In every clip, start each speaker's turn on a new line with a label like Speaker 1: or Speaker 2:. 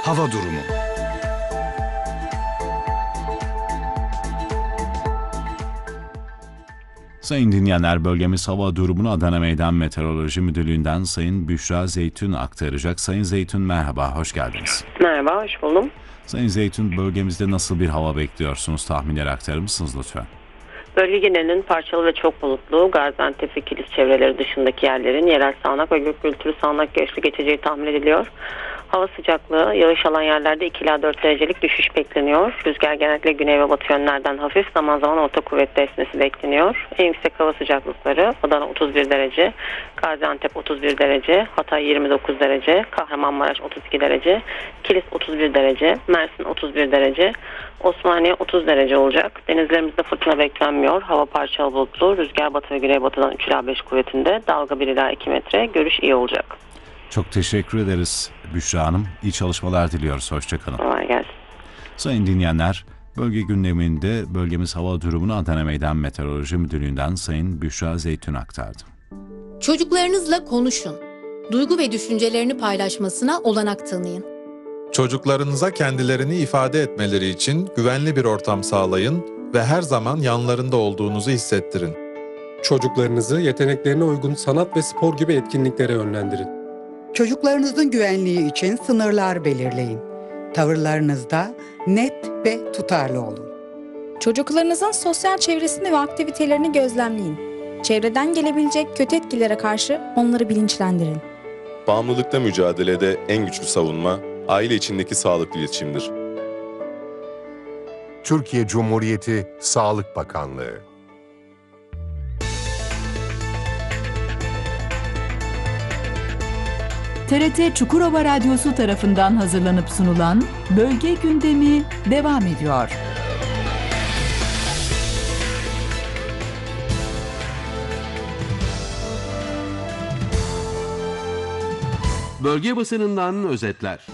Speaker 1: hava durumu.
Speaker 2: Sayın dinleyenler, bölgemiz hava durumunu Adana Meydan Meteoroloji Müdürlüğü'nden Sayın Büşra Zeytun aktaracak. Sayın Zeytun merhaba, hoş geldiniz.
Speaker 3: Merhaba, hoş buldum.
Speaker 2: Sayın Zeytun, bölgemizde nasıl bir hava bekliyorsunuz? Tahminleri aktarır mısınız lütfen?
Speaker 3: Bölge genelinin parçalı ve çok bulutlu, Gaziantep ve Kilis çevreleri dışındaki yerlerin yerel sağanak ve gök gürültülü sağanak yağışlı geçeceği tahmin ediliyor. Hava sıcaklığı, yağış alan yerlerde 2 ila 4 derecelik düşüş bekleniyor. Rüzgar genellikle güney ve batı yönlerden hafif, zaman zaman orta kuvvetli esmesi bekleniyor. En yüksek hava sıcaklıkları Adana 31 derece, Gaziantep 31 derece, Hatay 29 derece, Kahramanmaraş 32 derece, Kilis 31 derece, Mersin 31 derece, Osmaniye 30 derece olacak. Denizlerimizde fırtına beklenmiyor. Hava parçalı bulutlu, rüzgar batı ve güneybatıdan 3 ila 5 kuvvetinde, dalga 1 ila 2 metre, görüş iyi olacak.
Speaker 2: Çok teşekkür ederiz Büşra Hanım. İyi çalışmalar diliyoruz. Hoşçakalın.
Speaker 3: Kolay gelsin.
Speaker 2: Sayın dinleyenler, bölge gündeminde bölgemiz hava durumunu Adana Meydan Meteoroloji Müdürlüğü'nden Sayın Büşra Zeytun aktardı.
Speaker 4: Çocuklarınızla konuşun. Duygu ve düşüncelerini paylaşmasına olanak tanıyın.
Speaker 5: Çocuklarınıza kendilerini ifade etmeleri için güvenli bir ortam sağlayın ve her zaman yanlarında olduğunuzu hissettirin.
Speaker 6: Çocuklarınızı yeteneklerine uygun sanat ve spor gibi etkinliklere yönlendirin.
Speaker 7: Çocuklarınızın güvenliği için sınırlar belirleyin. Tavırlarınızda net ve tutarlı olun.
Speaker 8: Çocuklarınızın sosyal çevresini ve aktivitelerini gözlemleyin. Çevreden gelebilecek kötü etkilere karşı onları bilinçlendirin.
Speaker 9: Bağımlılıkla mücadelede en güçlü savunma, aile içindeki sağlıklı iletişimdir.
Speaker 10: Türkiye Cumhuriyeti Sağlık Bakanlığı.
Speaker 11: TRT Çukurova Radyosu tarafından hazırlanıp sunulan Bölge Gündemi devam ediyor.
Speaker 12: Bölge basınından özetler.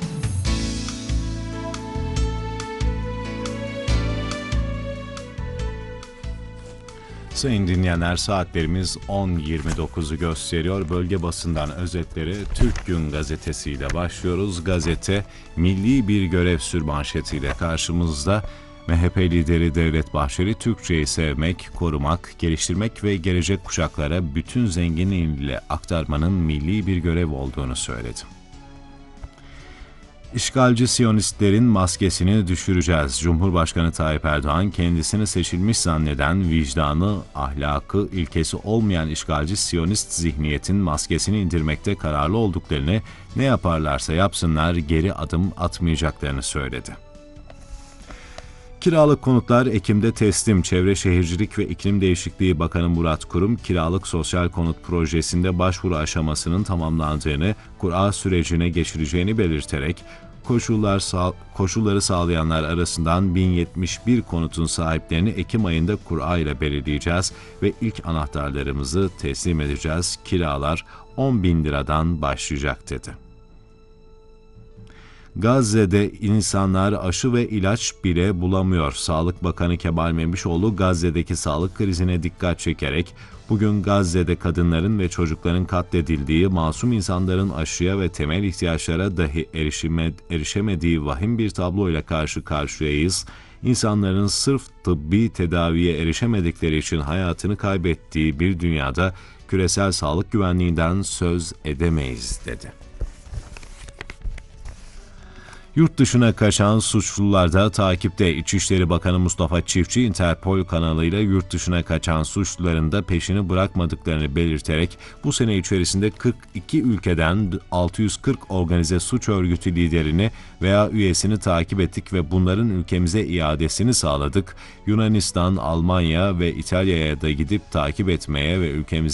Speaker 2: Sayın dinleyenler, saatlerimiz 10.29'u gösteriyor. Bölge basından özetleri Türk Gün gazetesiyle başlıyoruz. Gazete milli bir görev sürmanşetiyle karşımızda. MHP lideri Devlet Bahçeli, Türkçeyi sevmek, korumak, geliştirmek ve gelecek kuşaklara bütün zenginliğiyle aktarmanın milli bir görev olduğunu söyledi. İşgalci Siyonistlerin maskesini düşüreceğiz. Cumhurbaşkanı Tayyip Erdoğan kendisini seçilmiş zanneden, vicdanı, ahlakı, ilkesi olmayan işgalci Siyonist zihniyetin maskesini indirmekte kararlı olduklarını, ne yaparlarsa yapsınlar geri adım atmayacaklarını söyledi. Kiralık konutlar Ekim'de teslim. Çevre Şehircilik ve İklim Değişikliği Bakanı Murat Kurum, kiralık sosyal konut projesinde başvuru aşamasının tamamlandığını, kura sürecine geçireceğini belirterek, koşulları sağlayanlar arasından 1071 konutun sahiplerini Ekim ayında kura ile belirleyeceğiz ve ilk anahtarlarımızı teslim edeceğiz. Kiralar 10.000 liradan başlayacak dedi. Gazze'de insanlar aşı ve ilaç bile bulamıyor. Sağlık Bakanı Kemal Memişoğlu Gazze'deki sağlık krizine dikkat çekerek, bugün Gazze'de kadınların ve çocukların katledildiği, masum insanların aşıya ve temel ihtiyaçlara dahi erişemediği vahim bir tabloyla karşı karşıyayız. İnsanların sırf tıbbi tedaviye erişemedikleri için hayatını kaybettiği bir dünyada küresel sağlık güvenliğinden söz edemeyiz dedi. Yurt dışına kaçan suçlular da takipte. İçişleri Bakanı Mustafa Çiftçi, Interpol kanalıyla yurt dışına kaçan suçluların da peşini bırakmadıklarını belirterek, bu sene içerisinde 42 ülkeden 640 organize suç örgütü liderini veya üyesini takip ettik ve bunların ülkemize iadesini sağladık. Yunanistan, Almanya ve İtalya'ya da gidip takip etmeye ve ülkemize